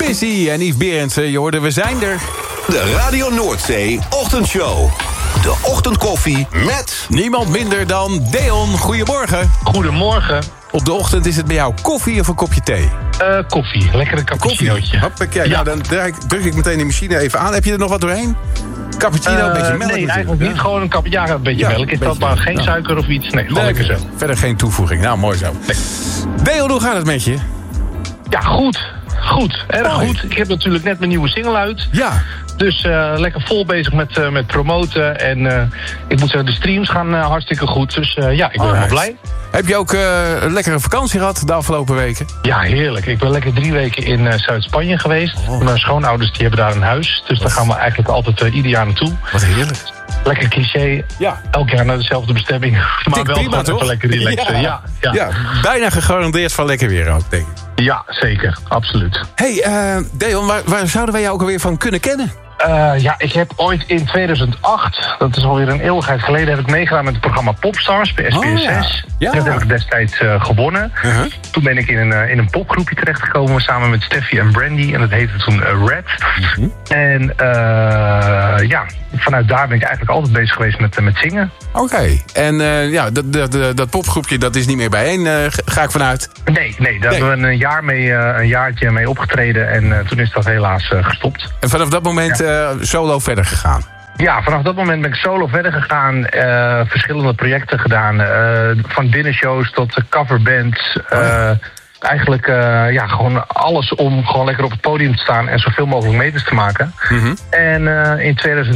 Missy en Yves Berendsen, je hoorde, we zijn er. De Radio Noordzee Ochtendshow. De ochtendkoffie met... Niemand minder dan Deon. Goedemorgen. Goedemorgen. Op de ochtend is het bij jou koffie of een kopje thee? Koffie. Lekker een cappuccinootje. Hoppakee. Ja, dan druk ik meteen de machine even aan. Heb je er nog wat doorheen? Cappuccino, een beetje melk? Nee, eigenlijk niet. Gewoon een cappuccino. Ja, een beetje melk. Is dat maar geen suiker of iets? Nee, gewoon lekker zo. Verder geen toevoeging. Nou, mooi zo. Nee. Deon, hoe gaat het met je? Ja, goed. Goed. Erg goed. Ik heb natuurlijk net mijn nieuwe single uit. Ja. Dus lekker vol bezig met promoten. En ik moet zeggen, de streams gaan hartstikke goed. Dus ja, ik ben helemaal blij. Heb je ook een lekkere vakantie gehad de afgelopen weken? Ja, heerlijk. Ik ben lekker 3 weken in Zuid-Spanje geweest. Mijn schoonouders die hebben daar een huis. Dus daar gaan we eigenlijk altijd ieder jaar naartoe. Wat heerlijk. Lekker cliché. Ja. Elk jaar naar dezelfde bestemming. Maar wel prima, gewoon even lekker relaxen. Ja. Bijna gegarandeerd van lekker weer ook, denk ik. Ja, zeker. Absoluut. Hey, Deon, waar zouden wij jou ook alweer van kunnen kennen? Ja, ik heb ooit in 2008, dat is alweer een eeuwigheid geleden, heb ik meegedaan met het programma Popstars bij SBS6. Ja. Dat heb ik destijds gewonnen. Toen ben ik in een popgroepje terechtgekomen samen met Steffi en Brandy. En dat heette toen Red. En ja, vanuit daar ben ik eigenlijk altijd bezig geweest met zingen. Oké. En ja, dat popgroepje, dat is niet meer bijeen, ga ik vanuit? Nee, daar hebben we een jaartje mee opgetreden. En toen is dat helaas gestopt. En vanaf dat moment solo verder gegaan? Ja, vanaf dat moment ben ik solo verder gegaan. Verschillende projecten gedaan. Van dinnershows tot coverbands. Eigenlijk gewoon alles om gewoon lekker op het podium te staan en zoveel mogelijk meters te maken. En in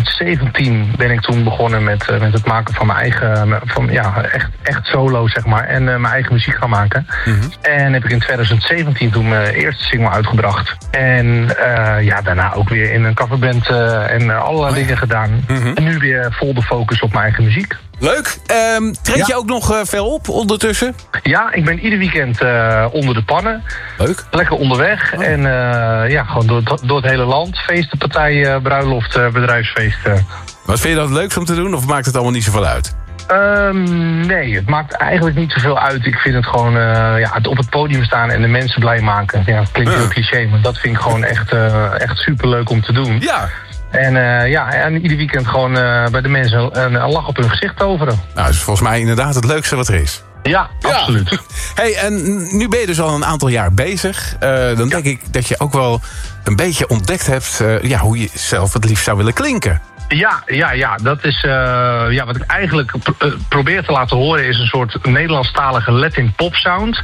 2017 ben ik toen begonnen met het maken van mijn eigen, echt solo zeg maar. En mijn eigen muziek gaan maken. En heb ik in 2017 toen mijn eerste single uitgebracht. En daarna ook weer in een coverband en allerlei dingen gedaan. En nu weer vol de focus op mijn eigen muziek. Leuk. Treed je ook nog veel op ondertussen? Ja, ik ben ieder weekend onder de pannen. Leuk. Lekker onderweg. En gewoon door het hele land. Feesten, partijen, bruiloften, bedrijfsfeesten. Wat vind je dat het leukst om te doen? Of maakt het allemaal niet zoveel uit? Nee, het maakt eigenlijk niet zoveel uit. Ik vind het gewoon het op het podium staan en de mensen blij maken. Ja, het klinkt heel cliché, maar dat vind ik gewoon echt superleuk om te doen. Ja. En ieder weekend gewoon bij de mensen een lach op hun gezicht toveren. Nou, dat is volgens mij inderdaad het leukste wat er is. Ja, absoluut. Hey, en nu ben je dus al een aantal jaar bezig. Dan denk ik dat je ook wel een beetje ontdekt hebt hoe je zelf het liefst zou willen klinken. Ja, dat is wat ik eigenlijk probeer te laten horen is een soort Nederlandstalige Latin pop sound.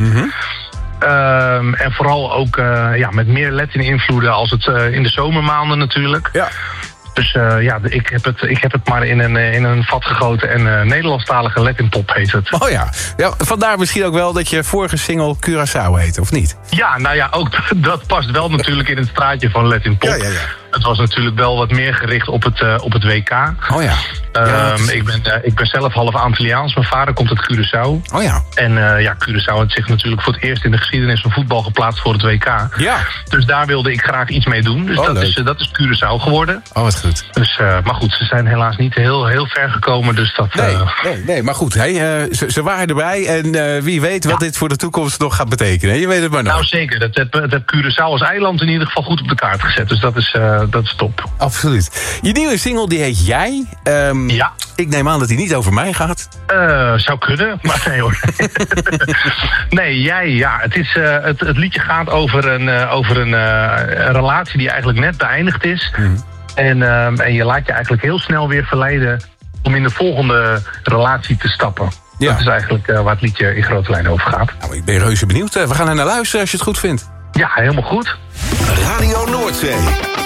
En vooral ook met meer Latin invloeden als het in de zomermaanden natuurlijk. Ja. Dus ik heb het maar in een vat gegoten en Nederlandstalige Latin pop heet het. Oh ja, vandaar misschien ook wel dat je vorige single Curaçao heet, of niet? Ja, nou ja, ook dat past wel natuurlijk in het straatje van Latin pop. Ja. Het was natuurlijk wel wat meer gericht op het WK. Oh ja. Ik ben zelf half Antilliaans. Mijn vader komt uit Curaçao. Oh ja. En Curaçao had zich natuurlijk voor het eerst in de geschiedenis van voetbal geplaatst voor het WK. Ja. Dus daar wilde ik graag iets mee doen. Dus dat is Curaçao geworden. Oh, wat goed. Dus, maar goed, ze zijn helaas niet heel ver gekomen. Dus dat, nee, maar goed. Ze waren erbij. En wie weet wat dit voor de toekomst nog gaat betekenen. Je weet het maar nooit. Nou zeker. Dat heeft Curaçao als eiland in ieder geval goed op de kaart gezet. Dus dat is top. Absoluut. Je nieuwe single die heet Jij. Ja. Ik neem aan dat die niet over mij gaat. Zou kunnen, maar nee hoor. Nee, Jij, ja. Het liedje gaat over een relatie die eigenlijk net beëindigd is. En je laat je eigenlijk heel snel weer verleiden om in de volgende relatie te stappen. Ja. Dat is eigenlijk waar het liedje in grote lijnen over gaat. Nou, ik ben reuze benieuwd. We gaan er naar luisteren als je het goed vindt. Ja, helemaal goed. Radio Noordzee.